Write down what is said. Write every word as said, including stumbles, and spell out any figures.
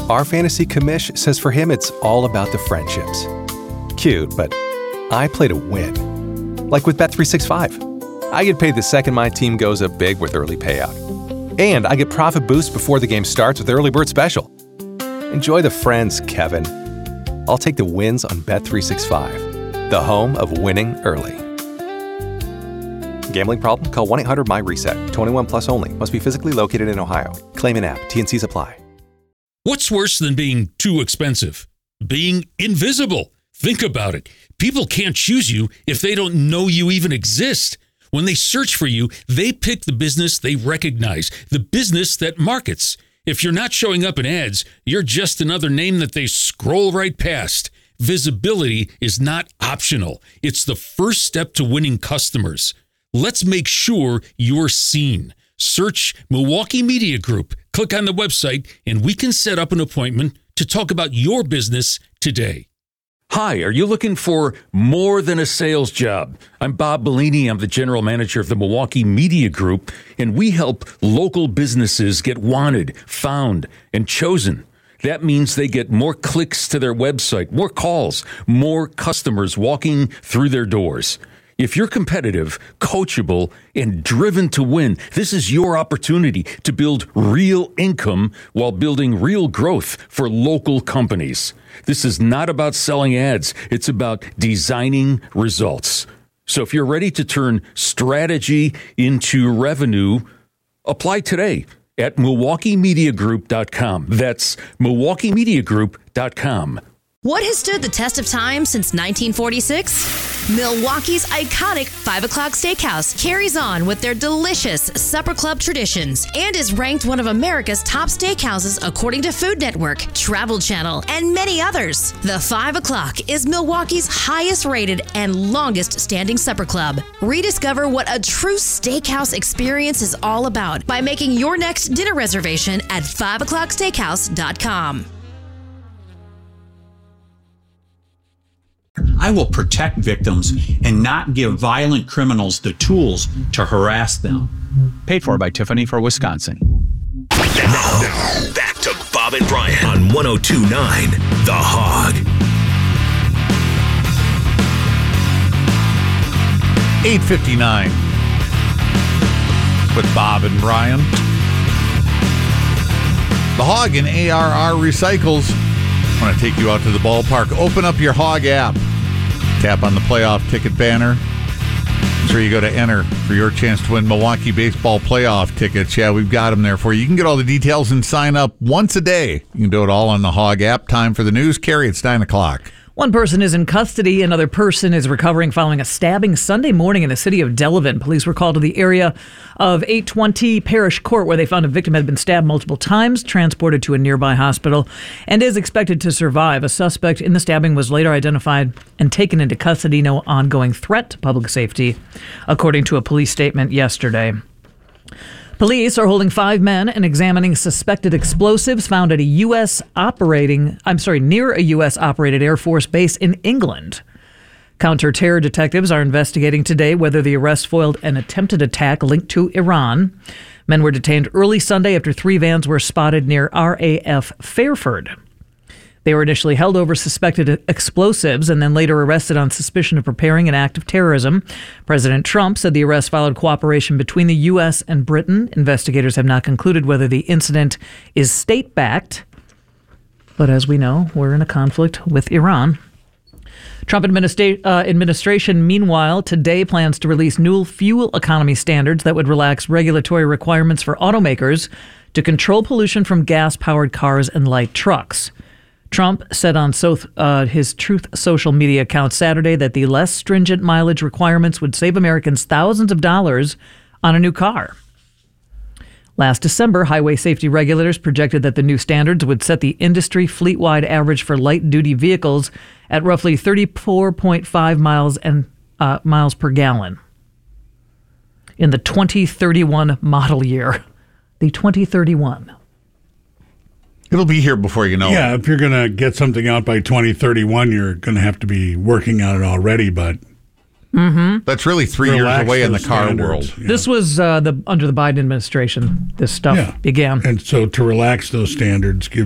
Our fantasy commish says for him it's all about the friendships. Cute, but I play to win. Like with Bet three sixty-five. I get paid the second my team goes up big with early payout. And I get profit boost before the game starts with Early Bird Special. Enjoy the friends, Kevin. I'll take the wins on Bet three sixty-five, the home of winning early. Gambling problem? Call one eight hundred M Y reset. twenty-one plus only. Must be physically located in Ohio. Claim in app. T N Cs apply. What's worse than being too expensive? Being invisible. Think about it. People can't choose you if they don't know you even exist. When they search for you, they pick the business they recognize, the business that markets. If you're not showing up in ads, you're just another name that they scroll right past. Visibility is not optional. It's the first step to winning customers. Let's make sure you're seen. Search Milwaukee Media Group. Click on the website, and we can set up an appointment to talk about your business today. Hi, are you looking for more than a sales job? I'm Bob Bellini. I'm the general manager of the Milwaukee Media Group, and we help local businesses get wanted, found, and chosen. That means they get more clicks to their website, more calls, more customers walking through their doors. If you're competitive, coachable, and driven to win, this is your opportunity to build real income while building real growth for local companies. This is not about selling ads. It's about designing results. So if you're ready to turn strategy into revenue, apply today at Milwaukee Media Group dot com. That's Milwaukee Media Group dot com. What has stood the test of time since nineteen forty-six? Milwaukee's iconic five o'clock Steakhouse carries on with their delicious Supper Club traditions and is ranked one of America's top steakhouses according to Food Network, Travel Channel, and many others. The five o'clock is Milwaukee's highest rated and longest standing supper club. Rediscover what a true steakhouse experience is all about by making your next dinner reservation at five o'clock steakhouse dot com. I will protect victims and not give violent criminals the tools to harass them. Paid for by Tiffany for Wisconsin. Now, now, back to Bob and Brian on one oh two point nine The Hog. eight fifty-nine with Bob and Brian. The Hog and A R R Recycles. I want to take you out to the ballpark. Open up your Hog app. Tap on the playoff ticket banner. Make sure you go to enter for your chance to win Milwaukee baseball playoff tickets. Yeah, we've got them there for you. You can get all the details and sign up once a day. You can do it all on the Hog app. Time for the news. Carrie, it's nine o'clock. One person is in custody. Another person is recovering following a stabbing Sunday morning in the city of Delavan. Police were called to the area of eight twenty Parish Court, where they found a victim had been stabbed multiple times, transported to a nearby hospital, and is expected to survive. A suspect in the stabbing was later identified and taken into custody. No ongoing threat to public safety, according to a police statement yesterday. Police are holding five men and examining suspected explosives found at a U S operating, I'm sorry, near a U S operated Air Force base in England. Counter-terror detectives are investigating today whether the arrest foiled an attempted attack linked to Iran. Men were detained early Sunday after three vans were spotted near R A F Fairford. They were initially held over suspected explosives and then later arrested on suspicion of preparing an act of terrorism. President Trump said the arrest followed cooperation between the U S and Britain. Investigators have not concluded whether the incident is state-backed. But as we know, we're in a conflict with Iran. Trump administra- uh, administration, meanwhile, today plans to release new fuel economy standards that would relax regulatory requirements for automakers to control pollution from gas-powered cars and light trucks. Trump said on so, uh, his Truth social media account Saturday that the less stringent mileage requirements would save Americans thousands of dollars on a new car. Last December, highway safety regulators projected that the new standards would set the industry fleet-wide average for light-duty vehicles at roughly thirty-four point five miles and uh, miles per gallon in the twenty thirty-one model year. The twenty thirty-one. It'll be here before you know yeah, it. Yeah, if you're going to get something out by twenty thirty-one, you're going to have to be working on it already, but mm-hmm. that's really three years away in the car standards, world. Yeah. This was uh, the under the Biden administration, this stuff yeah. began. And so to relax those standards, give